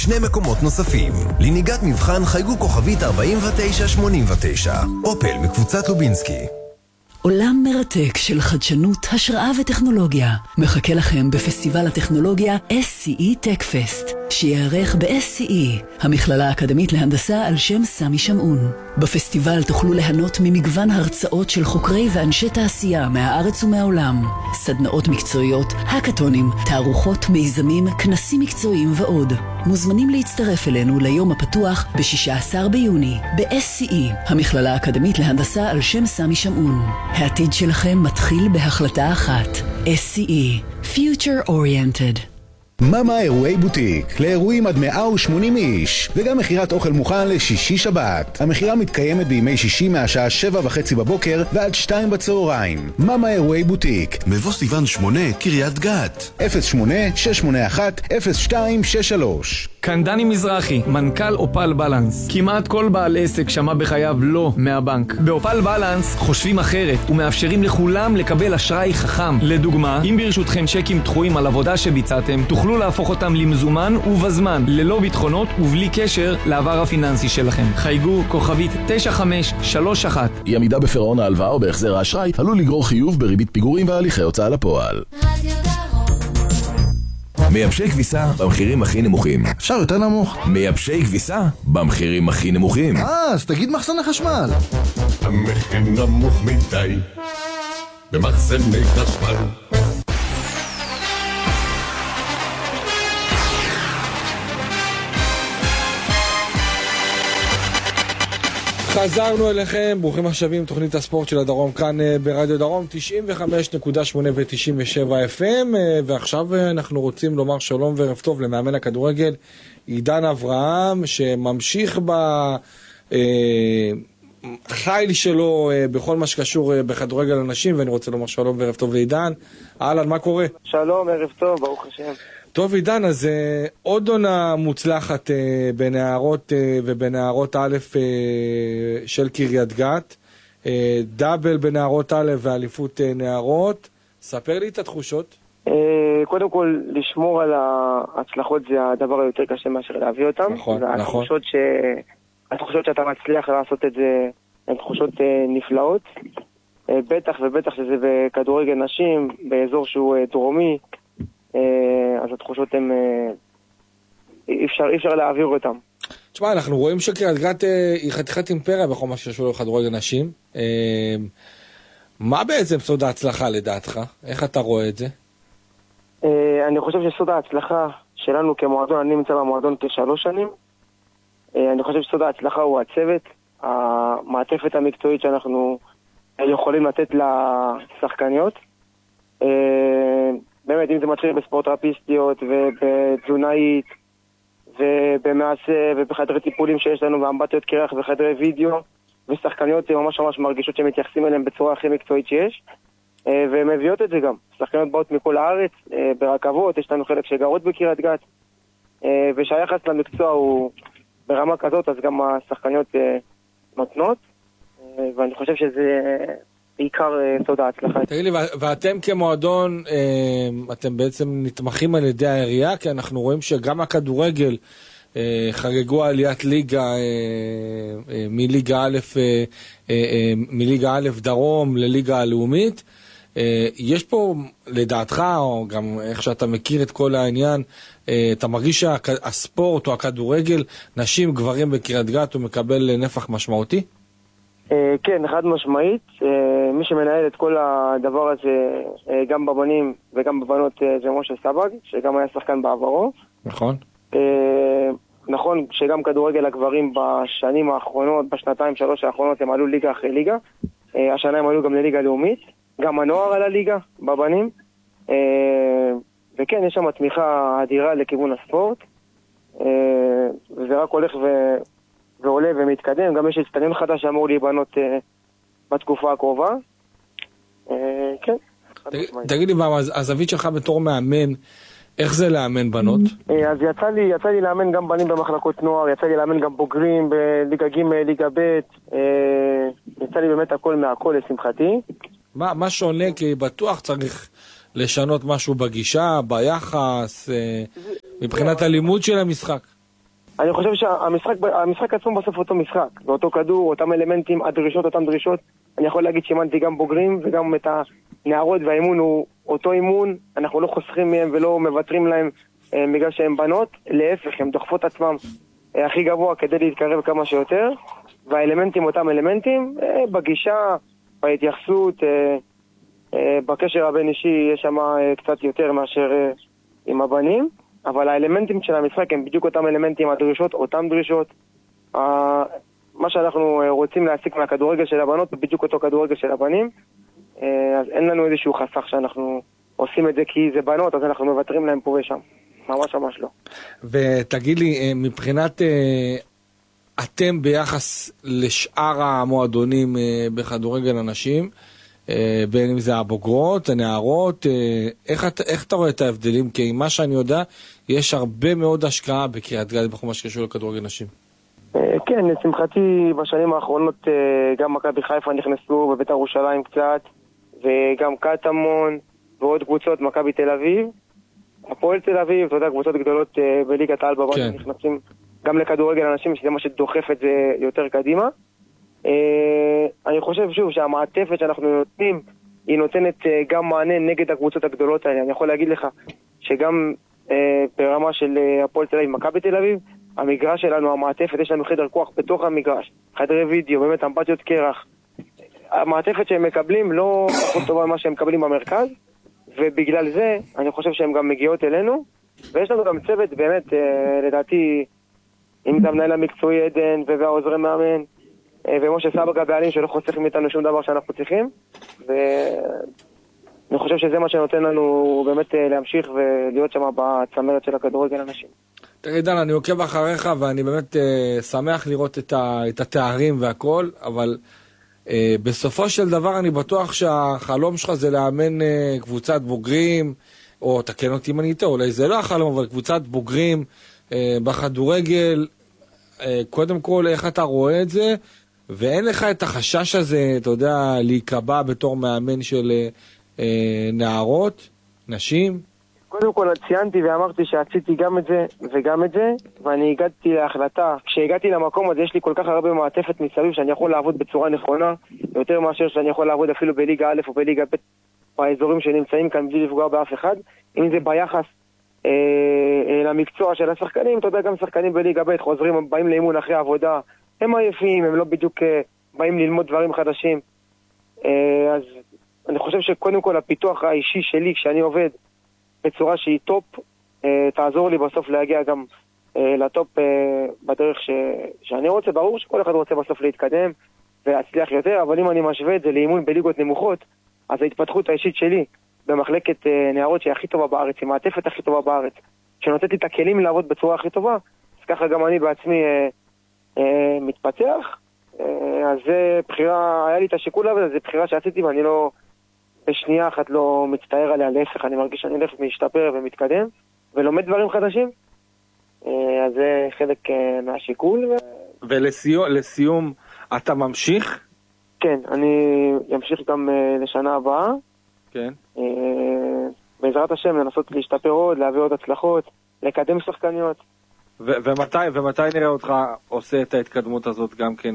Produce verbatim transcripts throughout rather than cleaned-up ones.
שני מקומות נוספים. לנהיגת מבחן חייגו כוכבית ארבעים ותשע שמונים ותשע. אופל מקבוצת לובינסקי. עולם מרתק של חדשנות, השראה וטכנולוגיה מחכה לכם בפסטיבל הטכנולוגיה אס סי אי Tech Fest, שיערך ב-אס סי אי, המכללה האקדמית להנדסה על שם סמי שמעון. בפסטיבל תוכלו ליהנות ממגוון הרצאות של חוקרי ואנשי תעשייה מהארץ ומהעולם, סדנאות מקצועיות, הקטונים, תערוכות, מיזמים, כנסים מקצועיים ועוד. מוזמנים להצטרף אלינו ליום הפתוח ב-שישה עשר ביוני ב-אס סי אי, המכללה האקדמית להנדסה על שם סמי שמעון. העתיד שלכם מתחיל בהחלטה אחת. אס סי אי, Future Oriented. מאמה אירועי בוטיק, לאירועים עד מאה ושמונים איש, וגם מחירת אוכל מוכן לשישי שבת. המחירה מתקיימת בימי שישי מהשעה שבע וחצי בבוקר ועד שתיים בצהריים. מאמה אירועי בוטיק, מבוא סיוון שמונה, קריית גת. אפס שמונה שש שמונה אחת אפס שתיים שש שלוש. כאן דני מזרחי, מנכ"ל אופל בלנס. כמעט כל בעל עסק שמע בחייו לא מהבנק. באופל בלנס חושבים אחרת ומאפשרים לכולם לקבל אשראי חכם. לדוגמה, אם ברשותכם צ'קים דחויים על עבודה שביצעתם, תוכלו להפוך אותם למזומן ובזמן, ללא ביטחונות ובלי קשר לעבר הפיננסי שלכם. חייגו כוכבית תשע חמש שלוש אחת. אי עמידה בפירעון ההלוואה או בהחזר האשראי עלול לגרור חיוב בריבית פיגורים והליכי הוצאה לפועל. מייבשי כביסה במחירים הכי נמוכים. אפשר יותר נמוך? מייבשי כביסה במחירים הכי נמוכים. אה, אז תגיד מחסני חשמל. המחיר נמוך מדי במחסני חשמל. חזרנו אליכם, ברוכים השבים, תוכנית הספורט של הדרום כאן ברדיו דרום תשעים וחמש נקודה שמונה ו-תשעים ושבע אף אם, ועכשיו אנחנו רוצים לומר שלום וערב טוב למאמן הכדורגל עידן אברהם, שממשיך בחיל שלו בכל מה שקשור בכדורגל אנשים, ואני רוצה לומר שלום וערב טוב לעידן. אהלן, מה קורה? שלום, ערב טוב, ברוך השם. טוב עידן, אז uh, עוד עונה מוצלחת uh, בנערות uh, ובנערות א' uh, של קריית גת, uh, דאבל בנערות א' ואליפות uh, נערות. ספר לי את התחושות. Uh, קודם כל, לשמור על ההצלחות זה הדבר היותר קשה מאשר להביא אותם. נכון, נכון. התחושות, ש... התחושות שאתה מצליח לעשות את זה הן תחושות uh, נפלאות. Uh, בטח ובטח שזה בכדורגל נשים, באזור שהוא uh, דרומי. אז התחושות הן אי אפשר, אי אפשר להעביר אותם. תשמע, אנחנו רואים שקריית גת היא חתיכת אימפריה בכל מה שקשור לכדורגל נשים. מה בעצם סוד ההצלחה לדעתך? איך אתה רואה את זה? אני חושב שסוד ההצלחה שלנו כמועדון, אני נמצא במועדון כשלוש שנים. אני חושב שסוד ההצלחה הוא הצוות, המעטפת המקצועית שאנחנו יכולים לתת לשחקניות. באמת, אם זה מתחיל בספורטראפיסטיות ובתזונאית ובמעשה ובחדרי טיפולים שיש לנו באמבטיות קרח וחדרי וידאו, ושחקניות ממש ממש מרגישות שמתייחסים אליהם בצורה הכי מקצועית שיש, והן מביאות את זה גם. שחקניות באות מכל הארץ, ברכבות, יש לנו חלק שגרות בקריית גת, ושהיחס למקצוע הוא ברמה כזאת, אז גם השחקניות נותנות, ואני חושב שזה בעיקר סוד ההצלחה. תגיד לי, ואתם כמועדון, אתם בעצם נתמכים על ידי העירייה, כי אנחנו רואים שגם הכדורגל חגגו עליית ליגה מליגה א', מליגה א' דרום לליגה הלאומית. יש פה, לדעתך, או גם איך שאתה מכיר את כל העניין, אתה מרגיש שהספורט או הכדורגל, נשים, גברים בקריית גת, הוא מקבל נפח משמעותי? כן, חד משמעית. מי שמנהל את כל הדבר הזה, גם בבנים וגם בבנות, זה משה סבג, שגם היה שחקן בעברו. נכון. נכון שגם כדורגל הגברים בשנים האחרונות, בשנתיים שלוש האחרונות, הם עלו ליגה אחרי ליגה. השנה הם עלו גם לליגה לאומית. גם הנוער על הליגה בבנים. וכן, יש שם תמיכה אדירה לכיוון הספורט. וזה רק הולך ו... ועולה ומתקדם. גם יש הצטנן חדש שאמור להיבנות uh, בתקופה הקרובה. Uh, כן. תגיד לי, הזווית שלך בתור מאמן, איך זה לאמן בנות? Uh, אז יצא לי, יצא לי לאמן גם בנים במחלקות נוער, יצא לי לאמן גם בוגרים בליגה ג', ליגה ב', uh, יצא לי באמת הכל מהכל לשמחתי. מה, מה שונה? כי בטוח צריך לשנות משהו בגישה, ביחס, uh, מבחינת הלימוד של המשחק. אני חושב שהמשחק המשחק עצמו בסוף אותו משחק, באותו כדור, אותם אלמנטים, הדרישות, אותם דרישות. אני יכול להגיד שאימנתי גם בוגרים וגם את הנערות, והאימון הוא אותו אימון, אנחנו לא חוסכים מהם ולא מוותרים להם אה, בגלל שהם בנות, להפך, הם דוחפות עצמם אה, הכי גבוה כדי להתקרב כמה שיותר, והאלמנטים אותם אלמנטים, אה, בגישה, בהתייחסות, אה, אה, בקשר הבין אישי יש שם אה, קצת יותר מאשר אה, עם הבנים, אבל האלמנטים של המשחק הם בדיוק אותם אלמנטים, הדרישות, אותם דרישות. אה, מה שאנחנו רוצים להסיק מהכדורגל של הבנות זה בדיוק אותו כדורגל של הבנים, אז אין לנו איזשהו חסך שאנחנו עושים את זה כי זה בנות, אז אנחנו מוותרים להם פה ושם. ממש ממש לא. ותגיד לי, מבחינת אתם ביחס לשאר המועדונים בכדורגל הנשים, בין אם זה הבוגרות, הנערות, איך, איך אתה רואה את ההבדלים? כי מה שאני יודע, יש הרבה מאוד השקעה בקריית גת בכל מה שקשור לכדורגל נשים. כן, לשמחתי בשנים האחרונות גם מכבי חיפה נכנסו בבית"ר ירושלים קצת, וגם קטמון ועוד קבוצות, מכבי תל אביב, הפועל תל אביב, אתה יודע, קבוצות גדולות בליגת העל בבית, כן. נכנסים גם לכדורגל אנשים, שזה מה שדוחף את זה יותר קדימה. אני חושב שוב שהמעטפת שאנחנו נותנים, היא נותנת גם מענה נגד הקבוצות הגדולות האלה. אני יכול להגיד לך שגם ברמה של הפועל תל אביב, מכבי תל אביב, המגרש שלנו, המעטפת, יש לנו חדר כוח בתוך המגרש, חדרי וידאו, באמת אמבטיות קרח. המעטפת שהם מקבלים לא פחות טובה ממה שהם מקבלים במרכז, ובגלל זה אני חושב שהם גם מגיעות אלינו, ויש לנו גם צוות באמת, לדעתי, אם זה המנהל המקצועי עדן והעוזרי מאמן, ומשה סבגה בעלים שלא חוסכים מאיתנו שום דבר שאנחנו צריכים, ואני חושב שזה מה שנותן לנו באמת להמשיך ולהיות שם בצמרת של הכדורגל אנשים. תגיד דן, אני עוקב אחריך ואני באמת uh, שמח לראות את, ה, את התארים והכל, אבל uh, בסופו של דבר אני בטוח שהחלום שלך זה לאמן uh, קבוצת בוגרים, או תקן אותי אם אני איתו, אולי זה לא החלום, אבל קבוצת בוגרים uh, בחדורגל, uh, קודם כל איך אתה רואה את זה, ואין לך את החשש הזה, אתה יודע, להיקבע בתור מאמן של uh, uh, נערות, נשים? קודם כל ציינתי ואמרתי שעשיתי גם את זה וגם את זה, ואני הגעתי להחלטה, כשהגעתי למקום הזה יש לי כל כך הרבה מעטפת מסביב שאני יכול לעבוד בצורה נכונה, יותר מאשר שאני יכול לעבוד אפילו בליגה א' או בליגה ב' באזורים שנמצאים כאן בלי לפגוע באף אחד, אם זה ביחס אה, אה, למקצוע של השחקנים, אתה יודע, גם שחקנים בליגה ב' חוזרים, באים לאימון אחרי עבודה, הם עייפים, הם לא בדיוק אה, באים ללמוד דברים חדשים, אה, אז אני חושב שקודם כל הפיתוח האישי שלי כשאני עובד בצורה שהיא טופ, אה, תעזור לי בסוף להגיע גם אה, לטופ אה, בדרך ש... שאני רוצה. ברור שכל אחד רוצה בסוף להתקדם ולהצליח יותר, אבל אם אני משווה את זה לאימון בליגות נמוכות, אז ההתפתחות האישית שלי במחלקת אה, נערות שהיא הכי טובה בארץ, היא מעטפת הכי טובה בארץ, שנותנת לי את הכלים לעבוד בצורה הכי טובה, אז ככה גם אני בעצמי אה, אה, מתפתח. אה, אז זה בחירה, היה לי את השיקול הזה, זה בחירה שעשיתי ואני לא... בשנייה אחת לא מצטער עליה, להפך, אני מרגיש שאני הולך להשתפר ומתקדם ולומד דברים חדשים, אז זה חלק מהשיקול. ולסיום, אתה ממשיך? כן, אני אמשיך גם לשנה הבאה. כן. בעזרת השם לנסות להשתפר עוד, להביא עוד הצלחות, לקדם שחקניות. ומתי, ומתי נראה אותך עושה את ההתקדמות הזאת גם כן?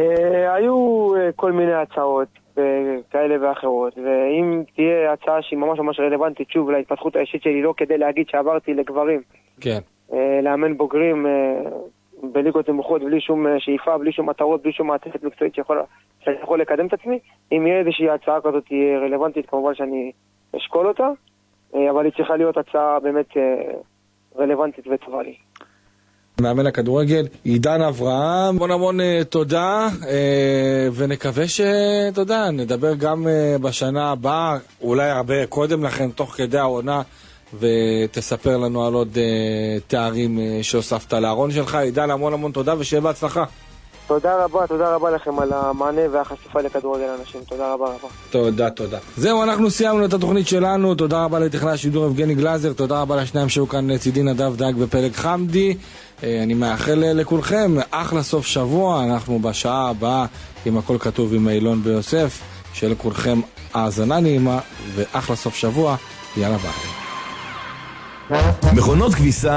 היו כל מיני הצעות כאלה ואחרות, ואם תהיה הצעה שהיא ממש ממש רלוונטית שוב להתפתחות האישית שלי, לא כדי להגיד שעברתי לגברים, כן. לאמן בוגרים בליגות נמוכות בלי שום שאיפה, בלי שום מטרות, בלי שום מעטפת מקצועית שיכול, שאני יכול לקדם את עצמי, אם יהיה איזושהי הצעה כזאת תהיה רלוונטית, כמובן שאני אשקול אותה, אבל היא צריכה להיות הצעה באמת רלוונטית וטובה לי. מאמן הכדורגל עידן אברהם, המון המון תודה, ונקווה שתודה, נדבר גם בשנה הבאה, אולי הרבה קודם לכן, תוך כדי העונה, ותספר לנו על עוד תארים שהוספת לארון שלך. עידן, המון המון תודה ושיהיה בהצלחה. תודה רבה, תודה רבה לכם על המענה והחשיפה לכדורגל אנשים, תודה רבה רבה. תודה, תודה. זהו, אנחנו סיימנו את התוכנית שלנו, תודה רבה לטכנאי השידור יבגני גלזר, תודה רבה לשניים שהיו כאן לצידי נדב דג ופלג חמדי, אני מאחל לכולכם אחלה סוף שבוע, אנחנו בשעה הבאה עם הכל כתוב עם אילון ביוסף, שלכולכם האזנה נעימה ואחלה סוף שבוע, יאללה ביי. מכונות כביסה